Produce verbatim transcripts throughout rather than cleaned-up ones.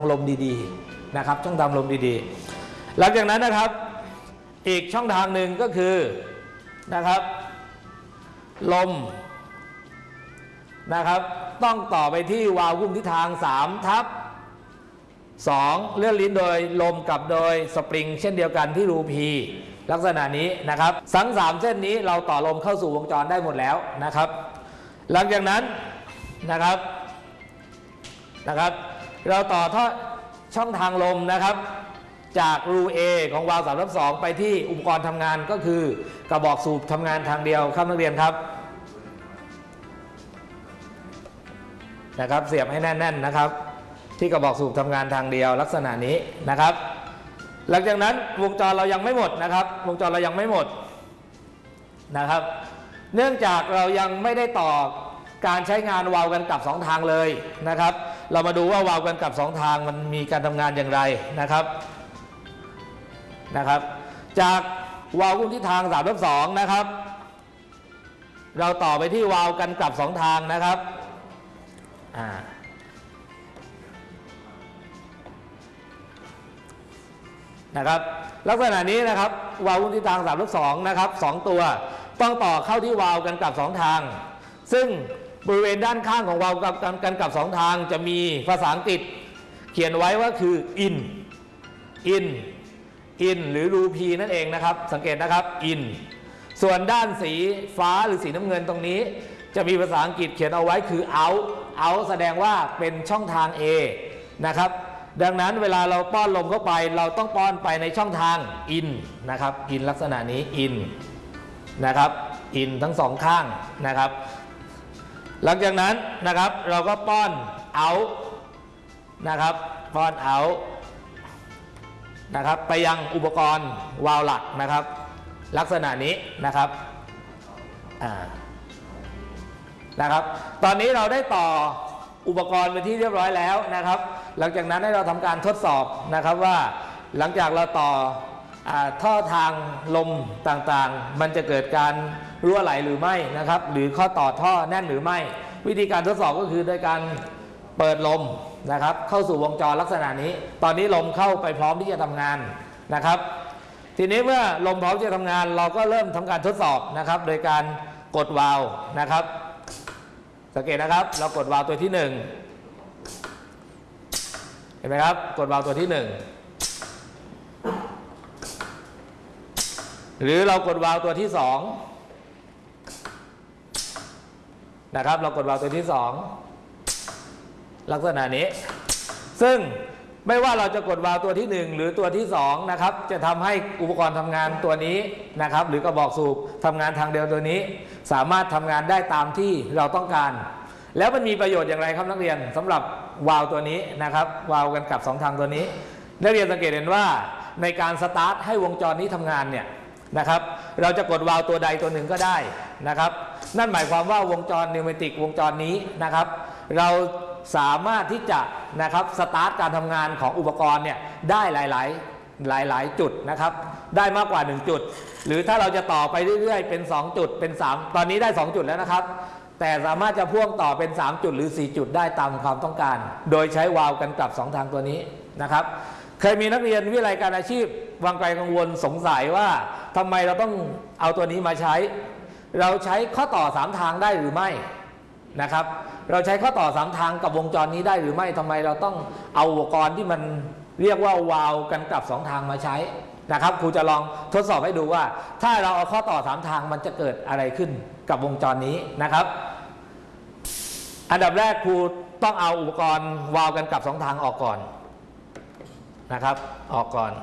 ลมดีๆนะครับช่องทางลมดีๆหลังจากนั้นนะครับอีกช่องทางหนึ่งก็คือนะครับลมนะครับต้องต่อไปที่วาล์วหุ้มทิศทางสามทับสองเลื่อนลิ้นโดยลมกับโดยสปริงเช่นเดียวกันที่รูพีลักษณะนี้นะครับทั้งสามเส้นนี้เราต่อลมเข้าสู่วงจรได้หมดแล้วนะครับหลังจากนั้นนะครับนะครับเราต่อท่อช่องทางลมนะครับจากรู A ของวาล์วสามทับสองไปที่อุปกรณ์ทำงานก็คือกระบอกสูบทำงานทางเดียวครับนักเรียนครับนะครับเสียบให้แน่นๆนะครับที่กระบอกสูบทำงานทางเดียวลักษณะนี้นะครับหลังจากนั้นวงจรเรายังไม่หมดนะครับวงจรเรายังไม่หมดนะครับเนื่องจากเรายังไม่ได้ต่อการใช้งานวาล์วกันกลับสองทางเลยนะครับเรามาดูว่าวาล์วกันกลับสองทางมันมีการทำงานอย่างไรนะครับนะครับจากวาล์วหุ้มทิศทางสามทับสองนะครับเราต่อไปที่วาล์วกันกลับสองทางนะครับอ่านะครับลักษณะนี้นะครับวาล์วหุ้มทิศทางสามทับสองนะครับสองตัวต้องต่อเข้าที่วาล์วกันกลับสองทางซึ่งบริเวณด้านข้างของวาล์วกันกลับสองทางจะมีภาษาอังกฤษเขียนไว้ว่าคือ in in in หรือรูพีนั่นเองนะครับสังเกตนะครับ in ส่วนด้านสีฟ้าหรือสีน้ำเงินตรงนี้จะมีภาษาอังกฤษเขียนเอาไว้คือ out out แสดงว่าเป็นช่องทาง A นะครับดังนั้นเวลาเราป้อนลมเข้าไปเราต้องป้อนไปในช่องทาง in นะครับ in ลักษณะนี้ in นะครับ in ทั้งสองข้างนะครับหลังจากนั้นนะครับเราก็ป้อน out นะครับป้อน out นะครับไปยังอุปกรณ์วาล์วหลักนะครับลักษณะนี้นะครับอ่านะครับตอนนี้เราได้ต่ออุปกรณ์ไปที่เรียบร้อยแล้วนะครับหลังจากนั้นให้เราทำการทดสอบนะครับว่าหลังจากเราต่อท่อทางลมต่างๆมันจะเกิดการรั่วไหลหรือไม่นะครับหรือข้อต่อท่อแน่นหรือไม่วิธีการทดสอบก็คือโดยการเปิดลมนะครับเข้าสู่วงจรลักษณะนี้ตอนนี้ลมเข้าไปพร้อมที่จะทำงานนะครับทีนี้เมื่อลมพร้อมที่จะทำงานเราก็เริ่มทำการทดสอบนะครับโดยการกดวาล์วนะครับสังเกตนะครับเรากดวาล์วตัวที่หนึ่งเห็นไหมครับกดวาล์วตัวที่หนึ่งหรือเรากดวาล์วตัวที่สองนะครับเรากดวาล์วตัวที่สองลักษณะนี้ซึ่งไม่ว่าเราจะกดวาล์วตัวที่หนึ่งหรือตัวที่สองนะครับจะทำให้อุปกรณ์ทำงานตัวนี้นะครับหรือกระบอกสูบทำงานทางเดียวตัวนี้สามารถทำงานได้ตามที่เราต้องการแล้วมันมีประโยชน์อย่างไรครับนักเรียนสำหรับวาล์วตัวนี้นะครับวาล์วกันกลับสองทางตัวนี้นักเรียนสังเกตเห็นว่าในการสตาร์ทให้วงจรนี้ทำงานเนี่ยนะครับเราจะกดวาล์วตัวใดตัวหนึ่งก็ได้นะครับนั่นหมายความว่าวงจรนิวเมติกวงจรนี้นะครับเราสามารถที่จะนะครับสตาร์ทการทำงานของอุปกรณ์เนี่ยได้หลายๆหลายๆจุดนะครับได้มากกว่าหนึ่งจุดหรือถ้าเราจะต่อไปเรื่อยๆเป็นสองจุดเป็นสามตอนนี้ได้สองจุดแล้วนะครับแต่สามารถจะพ่วงต่อเป็นสามจุดหรือสี่จุดได้ตามความต้องการโดยใช้วาล์วกันกลับสองทางตัวนี้นะครับเคยมีนักเรียนวิทยาลัยการอาชีพวางไกลกังวลสงสัยว่าทำไมเราต้องเอาตัวนี้มาใช้เราใช้ข้อต่อสามทางได้หรือไม่นะครับเราใช้ข้อต่อสามทางกับวงจรนี้ได้หรือไม่ทำไมเราต้องเอาอุปกรณ์ที่มันเรียกว่าวาล์วกันกลับสองทางมาใช้นะครับครูจะลองทดสอบให้ดูว่าถ้าเราเอาข้อต่อสามทางมันจะเกิดอะไรขึ้นกับวงจรนี้นะครับอันดับแรกครูต้องเอาอุปกรณ์วาล์วกันกลับสองทางออกก่อนนะครับออกก่อน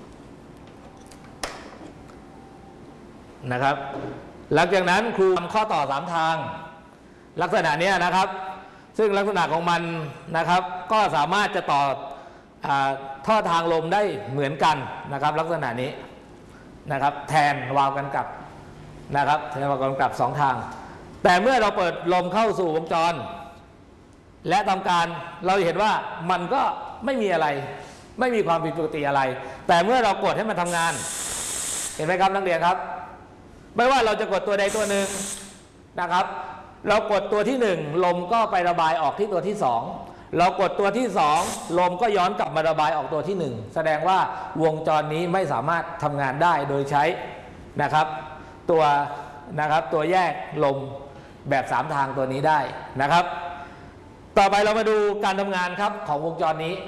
นะครับหลังจากนั้นครูทำข้อต่อสามทางลักษณะนี้นะครับซึ่งลักษณะของมันนะครับก็สามารถจะต่อท่อทางลมได้เหมือนกันนะครับลักษณะนี้นะครับแทนวาล์วกันกลับนะครับแทนวาล์วกันกลับสองทางแต่เมื่อเราเปิดลมเข้าสู่วงจรและทำการเราเห็นว่ามันก็ไม่มีอะไรไม่มีความผิดปกติอะไรแต่เมื่อเรากดให้มันทำงานเห็นไหมครับนักเรียนครับไม่ว่าเราจะกดตัวใดตัวหนึ่งนะครับเรากดตัวที่หนึ่งลมก็ไประบายออกที่ตัวที่สองเรากดตัวที่สองลมก็ย้อนกลับมาระบายออกตัวที่หนึ่งแสดงว่าวงจรนี้ไม่สามารถทำงานได้โดยใช้นะครับตัวนะครับตัวแยกลมแบบสามทางตัวนี้ได้นะครับต่อไปเรามาดูการทำงานครับของวงจรนี้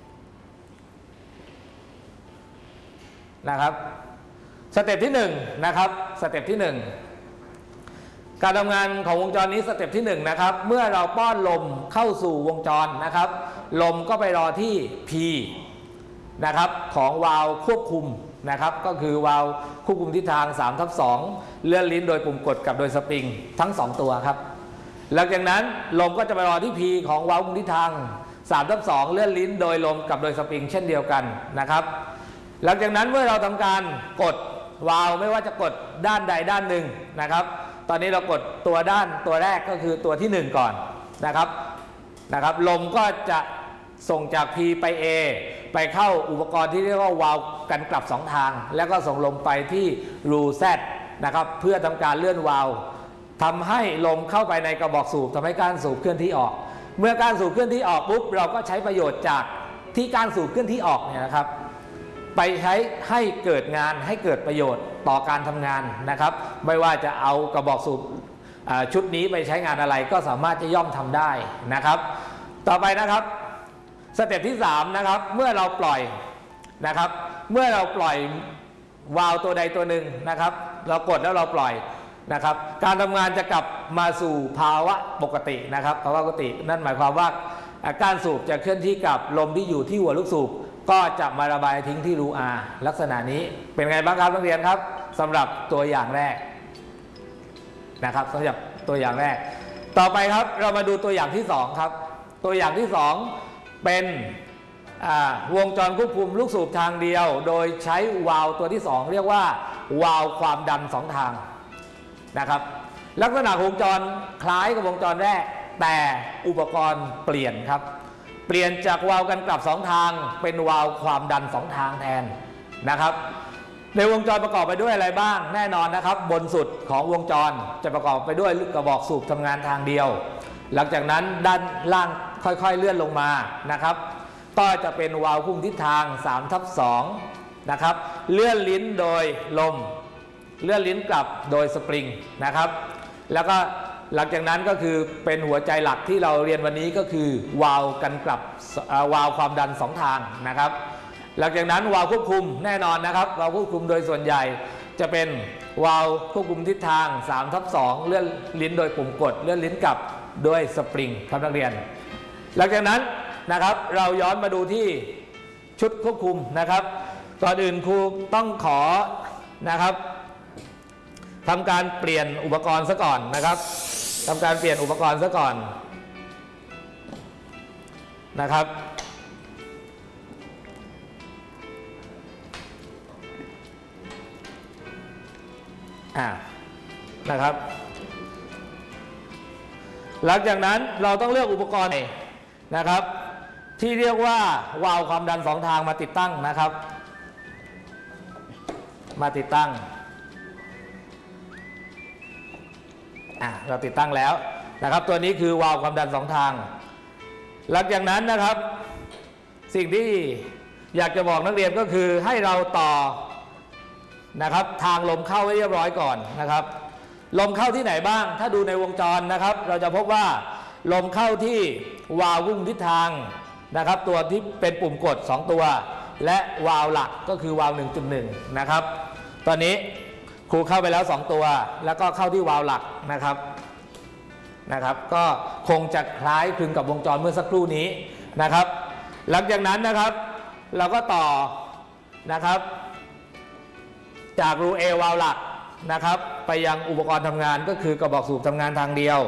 นะครับสเต็ปที่หนึ่งนะครับสเต็ปที่หนึ่งการทำงานของวงจรนี้สเต็ปที่หนึ่งนะครับเมื่อเราป้อนลมเข้าสู่วงจรนะครับลมก็ไปรอที่ P นะครับของวาล์วควบคุมนะครับก็คือวาล์วควบคุมทิศทาง สามทับสอง เลื่อนลิ้นโดยปุ่มกดกับโดยสปริงทั้งสองตัวครับหลังจากนั้นลมก็จะไปรอที่ P ของวาล์วควบคุมทิศทาง สามทับสอง เลื่อนลิ้นโดยลมกับโดยสปริงเช่นเดียวกันนะครับหลังจากนั้นเมื่อเราทำการกดวาล์วไม่ว่าจะกดด้านใดด้านหนึ่งนะครับตอนนี้เรากดตัวด้านตัวแรกก็คือตัวที่หนึ่งก่อนนะครับนะครับลมก็จะส่งจาก P ไป A ไปเข้าอุปกรณ์ที่เรียกว่าวาล์วกันกลับสองทางแล้วก็ส่งลมไปที่รู Z นะครับเพื่อทำการเลื่อนวาล์วทำให้ลมเข้าไปในกระบอกสูบทำให้ก้านสูบเคลื่อนที่ออกเมื่อก้านสูบเคลื่อนที่ออกปุ๊บเราก็ใช้ประโยชน์จากที่ก้านสูบเคลื่อนที่ออกเนี่ยนะครับไปใช้ให้เกิดงานให้เกิดประโยชน์ต่อการทำงานนะครับไม่ว่าจะเอากระบอกสูบชุดนี้ไปใช้งานอะไรก็สามารถจะย่อมทำได้นะครับต่อไปนะครับสเต็ปที่สามนะครับเมื่อเราปล่อยนะครับเมื่อเราปล่อยวาล์วตัวใดตัวหนึ่งนะครับเรากดแล้วเราปล่อยนะครับการทำงานจะกลับมาสู่ภาวะปกตินะครับภาวะปกตินั่นหมายความว่าการสูบจะเคลื่อนที่กับลมที่อยู่ที่หัวลูกสูบก็จะมาระบายทิ้งที่รู R ลักษณะนี้เป็นไงบ้างครับนักเรียนครับสำหรับตัวอย่างแรกนะครับสำหรับตัวอย่างแรกต่อไปครับเรามาดูตัวอย่างที่สองครับตัวอย่างที่สองเป็นวงจรควบคุมลูกสูบทางเดียวโดยใช้วาล์วตัวที่สองเรียกว่าวาล์วความดันสองทางนะครับลักษณะวงจรคล้ายกับวงจรแรกแต่อุปกรณ์เปลี่ยนครับเปลี่ยนจากวาล์วกันกลับสองทางเป็นวาล์วความดันสองทางแทนนะครับในวงจรประกอบไปด้วยอะไรบ้างแน่นอนนะครับบนสุดของวงจรจะประกอบไปด้วยกระบอกสูบทำงานทางเดียวหลังจากนั้นด้านล่างค่อยๆเลื่อนลงมานะครับก็จะเป็นวาล์วพุ่งทิศทาง สามทับสอง นะครับเลื่อนลิ้นโดยลมเลื่อนลิ้นกลับโดยสปริงนะครับแล้วก็หลังจากนั้นก็คือเป็นหัวใจหลักที่เราเรียนวันนี้ก็คือวาล์วกันกลับวาล์วความดันสองทางนะครับหลังจากนั้นวาล์วควบคุมแน่นอนนะครับวาล์วควบคุมโดยส่วนใหญ่จะเป็นวาล์วควบคุมทิศทาง สามทับสอง เลื่อนลิ้นโดยปุ่มกดเลื่อนลิ้นกลับด้วยสปริงครับนักเรียนหลังจากนั้นนะครับเราย้อนมาดูที่ชุดควบคุมนะครับก่อนอื่นครูต้องขอนะครับทำการเปลี่ยนอุปกรณ์ซะก่อนนะครับทำการเปลี่ยนอุปกรณ์ซะก่อนนะครับอ่านะครับหลังจากนั้นเราต้องเลือกอุปกรณ์นะครับที่เรียกว่าวาล์วความดันสองทางมาติดตั้งนะครับมาติดตั้งอ่ะเราติดตั้งแล้วนะครับตัวนี้คือวาล์วความดันสองทางหลังจากนั้นนะครับสิ่งที่อยากจะบอกนักเรียนก็คือให้เราต่อนะครับทางลมเข้าไว้เรียบร้อยก่อนนะครับลมเข้าที่ไหนบ้างถ้าดูในวงจรนะครับเราจะพบว่าลมเข้าที่วาล์วพุ่งทิศทางนะครับตัวที่เป็นปุ่มกดสองตัวและวาล์วหลักก็คือวาล์ว หนึ่งจุดหนึ่ง นะครับตอนนี้ครูเข้าไปแล้วสองตัวแล้วก็เข้าที่วาล์วหลักนะครับนะครับก็คงจะคล้ายคลึงกับวงจรเมื่อสักครู่นี้นะครับหลังจากนั้นนะครับเราก็ต่อนะครับจากรู A วาล์วหลักนะครับไปยังอุปกรณ์ทำงานก็คือกระบอกสูบทำงานทางเดียว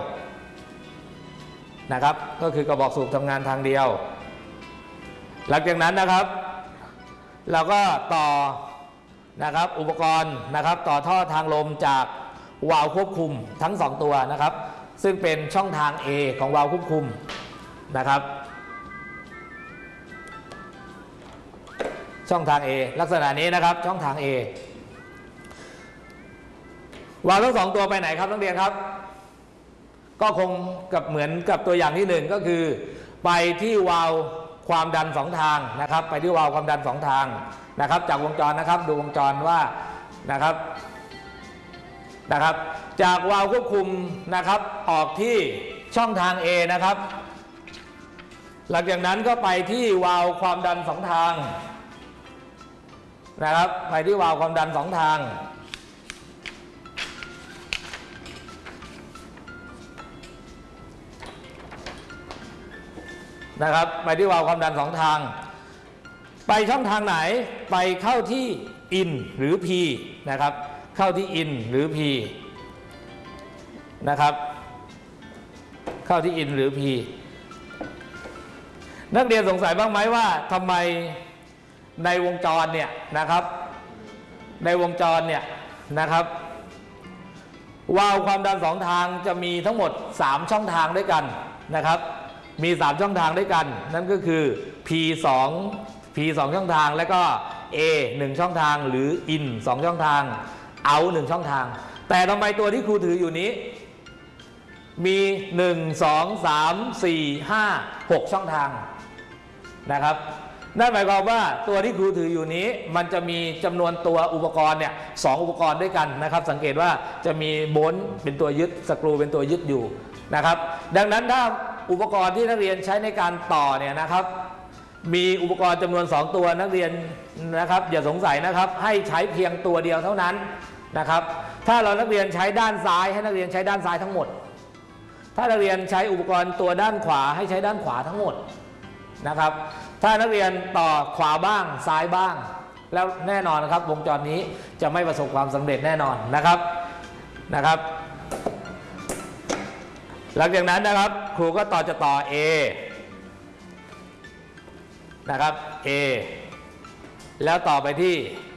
นะครับก็คือกระบอกสูบทำงานทางเดียวหลังจากนั้นนะครับเราก็ต่อนะครับอุปกรณ์นะครับต่อท่อทางลมจากวาล์วควบคุมทั้งสองตัวนะครับซึ่งเป็นช่องทาง A ของวาล์วควบคุมนะครับช่องทาง A ลักษณะนี้นะครับช่องทาง A วาล์วทั้งสองตัวไปไหนครับนักเรียนครับก็คงกับเหมือนกับตัวอย่างที่หนึ่งก็คือไปที่วาล์วความดันสองทางนะครับไปที่วาล์วความดันสองทางนะครับจากวงจรนะครับดูวงจรว่านะครับนะครับจากวาล์วควบคุมนะครับออกที่ช่องทาง A นะครับหลังจากนั้นก็ไปที่วาล์วความดันสองทางนะครับไปที่วาล์วความดันสองทางนะครับไปที่วาล์วความดันสองทางไปช่องทางไหนไปเข้าที่ in หรือ P นะครับเข้าที่ in หรือ P นะครับเข้าที่ in หรือ P นักเรียนสงสัยบ้างไหมว่าทำไมในวงจรเนี่ยนะครับในวงจรเนี่ยนะครับวาล์วความดันสองทางจะมีทั้งหมดสามช่องทางด้วยกันนะครับมีสามช่องทางด้วยกันนั่นก็คือ P สอง P สองช่องทางแล้วก็ A หนึ่งช่องทางหรือ in สองช่องทาง out หนึ่งช่องทางแต่ทำไมตัวที่ครูถืออยู่นี้มีหนึ่ง สอง สาม สี่ ห้า หกช่องทางนะครับนั่นหมายความว่าตัวที่ครูถืออยู่นี้มันจะมีจำนวนตัวอุปกรณ์เนี่ยสองอุปกรณ์ด้วยกันนะครับสังเกตว่าจะมีโบลต์เป็นตัวยึดสกรูเป็นตัวยึดอยู่นะครับดังนั้นถ้าอุปกรณ์ที่นักเรียนใช้ในการต่อเนี่ยนะครับมีอุปกรณ์จำนวนสองตัวนักเรียนนะครับอย่าสงสัยนะครับให้ใช้เพียงตัวเดียวเท่านั้นนะครับถ้าเรานักเรียนใช้ด้านซ้ายให้นักเรียนใช้ด้านซ้ายทั้งหมดถ้านักเรียนใช้อุปกรณ์ตัวด้านขวาให้ใช้ด้านขวาทั้งหมดนะครับถ้านักเรียนต่อขวาบ้างซ้ายบ้างแล้วแน่นอนนะครับวงจรนี้จะไม่ประสบความสำเร็จแน่นอนนะครับนะครับหลังจากนั้นนะครับครูก็ต่อจะต่อ A นะครับ A แล้วต่อไปที่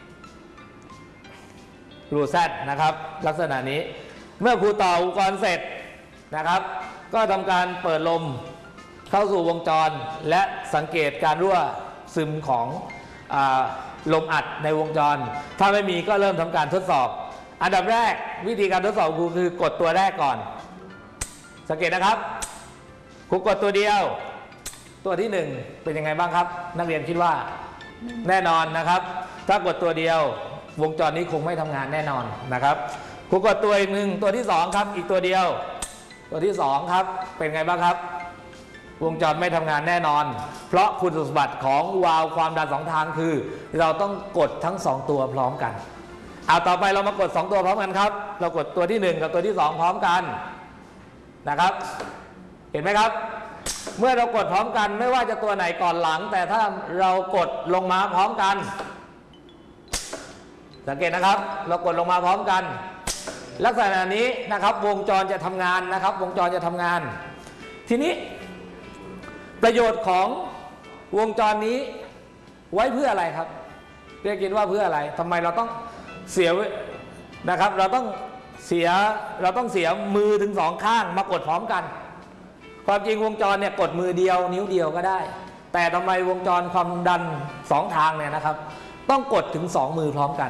รูแซดนะครับลักษณะนี้เมื่อครูต่ออุปกรณ์เสร็จนะครับก็ทำการเปิดลมเข้าสู่วงจรและสังเกตการรั่วซึมของอ่าลมอัดในวงจรถ้าไม่มีก็เริ่มทำการทดสอบอันดับแรกวิธีการทดสอบครูคือกดตัวแรกก่อนสังเกตนะครับครูกดตัวเดียวตัวที่หนึ่งเป็นยังไงบ้างครับนักเรียนคิดว่าแน่นอนนะครับถ้ากดตัวเดียววงจรนี้คงไม่ทำงานแน่นอนนะครับครูกดตัวอีกหนึ่งตัวที่สองครับอีกตัวเดียวตัวที่สองครับเป็นไงบ้างครับวงจรไม่ทำงานแน่นอนเพราะคุณสมบัติของวาล์วความดันสองทางคือเราต้องกดทั้งสองตัวพร้อมกันเอาต่อไปเรามากดสองตัวพร้อมกันครับเรากดตัวที่หนึ่งกับตัวที่สองพร้อมกันนะครับเห็นไหมครับเมื่อเรากดพร้อมกันไม่ว่าจะตัวไหนก่อนหลังแต่ถ้าเรากดลงมาพร้อมกันสังเกตนะครับเรากดลงมาพร้อมกันลักษณะนี้นะครับวงจรจะทำงานนะครับวงจรจะทำงานทีนี้ประโยชน์ของวงจรนี้ไว้เพื่ออะไรครับเรียกคิดว่าเพื่ออะไรทำไมเราต้องเสียนะครับเราต้องเสียเราต้องเสียมือถึงสองข้างมากดพร้อมกันความจริงวงจรเนี่ยกดมือเดียวนิ้วเดียวก็ได้แต่ทำไมวงจรความดันสองทางเนี่ยนะครับต้องกดถึงสองมือพร้อมกัน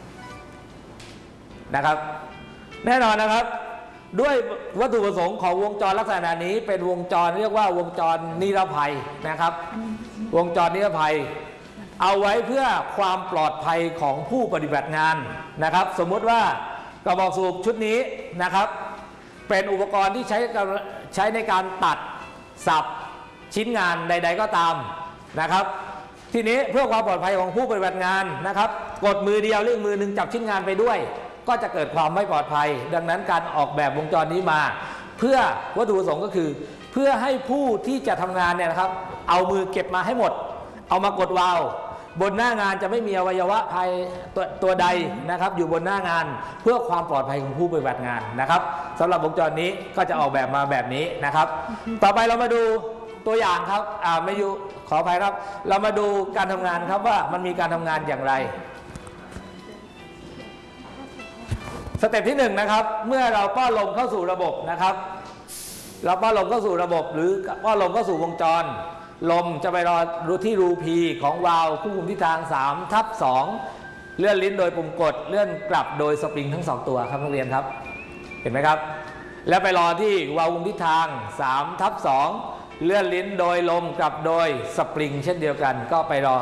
นะครับแน่นอนนะครับด้วยวัตถุประสงค์ของวงจรลักษณะนี้เป็นวงจรเรียกว่าวงจรนิรภัยนะครับวงจรนิรภัยเอาไว้เพื่อความปลอดภัยของผู้ปฏิบัติงานนะครับสมมุติว่ากระบอกสูบชุดนี้นะครับเป็นอุปกรณ์ที่ใช้ใช้ในการตัดสับชิ้นงานใดๆก็ตามนะครับทีนี้เพื่อความปลอดภัยของผู้ปฏิบัติงานนะครับกดมือเดียวหรือมือหนึ่งจับชิ้นงานไปด้วยก็จะเกิดความไม่ปลอดภัยดังนั้นการออกแบบวงจรนี้มาเพื่อวัตถุประสงค์ก็คือเพื่อให้ผู้ที่จะทำงานเนี่ยนะครับเอามือเก็บมาให้หมดเอามากดวาล์วบนหน้างานจะไม่มีอวัยวะภายตัวตัวใดนะครับอยู่บนหน้างานเพื่อความปลอดภัยของผู้ปฏิบัติงานนะครับสำหรับวงจรนี้ก็จะออกแบบมาแบบนี้นะครับต่อไปเรามาดูตัวอย่างครับอ่าไม่อยู่ขออภัยครับเรามาดูการทำงานครับว่ามันมีการทำงานอย่างไรสเต็ปที่หนึ่งนะครับเมื่อเราป้อนลมเข้าสู่ระบบนะครับเราป้อนลมเข้าสู่ระบบหรือป้อนลมเข้าสู่วงจรลมจะไปรอรูที่รูพีของวาล์วควบคุมทิศทาง สามทับสอง เลื่อนลิ้นโดยปุ่มกดเลื่อนกลับโดยสปริงทั้งสองตัวครับนักเรียนครับเห็นไหมครับแล้วไปรอที่วาล์วคุมทิศทาง สามทับสองเลื่อนลิ้นโดยลมกับโดยสปริงเช่นเดียวกันก็ไปรอ